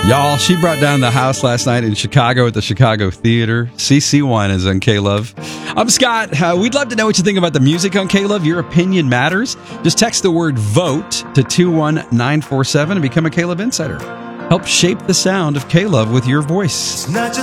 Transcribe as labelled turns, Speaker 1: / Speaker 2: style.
Speaker 1: Y'all, she brought down the house last night in Chicago at the Chicago Theater. CC1 is on K-Love. I'm Scott. We'd love to know what you think about the music on K-Love. Your opinion matters. Just text the word VOTE to 21947 and become a K-Love Insider. Help shape the sound of K-Love with your voice.